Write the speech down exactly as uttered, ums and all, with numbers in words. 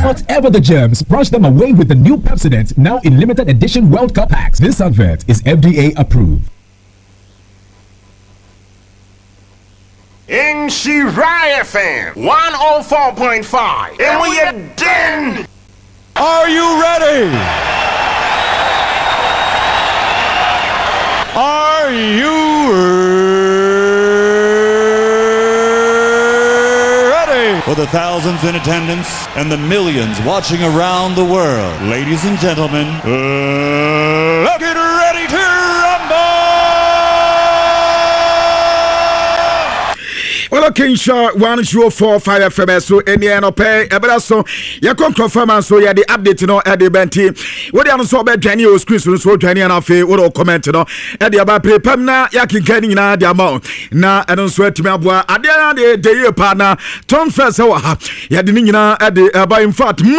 Whatever the germs, brush them away with the new Pepsodent, now in limited edition World Cup packs. This advert is F D A approved. In Shirai F M one oh four point five, and we are done. Are you ready? Are you ready? For the thousands in attendance and the millions watching around the world, ladies and gentlemen, uh, let's get ready to rumble! Well, okay, sure. one zero four five F M so any no pay. Ebra so ya kon confirm so ya the update no e de benti. What you so be dwane o screen so so dwane na fe wo comment no e de aba prepam na ya kinkan nyina de ama na e no so atumi aboa ade na de de ye pa na ton first e wa ha ya de nyina e de aba in fact